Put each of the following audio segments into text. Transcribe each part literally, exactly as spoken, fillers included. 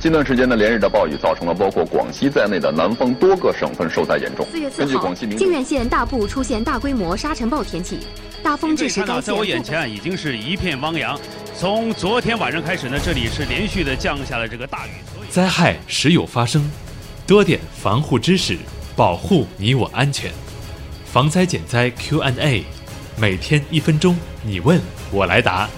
近段时间的连日的暴雨，造成了包括广西在内的南方多个省份受灾严重。 四月四号，靖远县大部出现大规模沙尘暴天气，大风致使该县。 在我眼前已经是一片汪洋。从昨天晚上开始呢，这里是连续的降下了这个大雨。 灾害时有发生，多点防护知识，保护你我安全。防灾减灾 Q and A， 每天一分钟，你问我来答。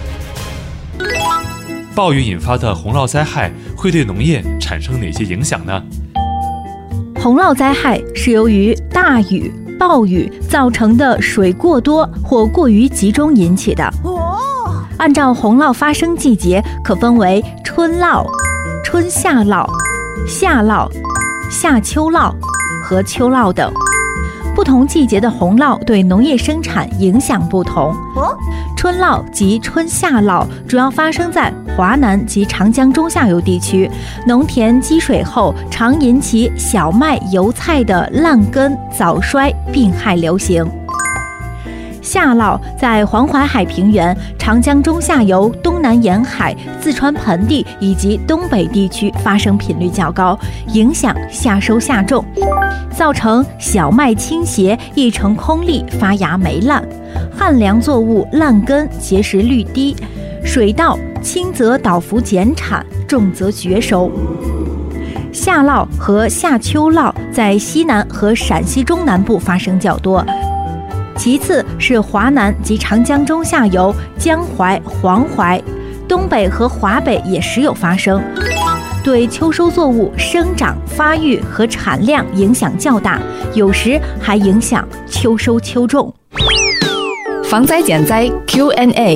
暴雨引发的洪涝灾害会对农业产生哪些影响呢？ 洪涝灾害是由于大雨、暴雨造成的水过多或过于集中引起的。按照洪涝发生季节，可分为春涝、春夏涝、夏涝、夏秋涝和秋涝等。不同季节的洪涝对农业生产影响不同。春涝及春夏涝主要发生在华南及长江中下游地区，农田积水后常引起小麦、油菜的烂根、早衰、病害流行。夏涝在黄淮海平原、长江中下游、东南沿海、四川盆地以及东北地区发生频率较高，影响夏收夏种，造成小麦倾斜、一成空粒、发芽霉烂，旱粮作物烂根、结实率低，水稻轻则倒伏减产，重则绝收。夏涝和夏秋涝在西南和陕西中南部发生较多，其次是华南及长江中下游、江淮、黄淮，东北和华北也时有发生，对秋收作物生长、发育和产量影响较大，有时还影响秋收秋种。 防灾减灾 Q and A。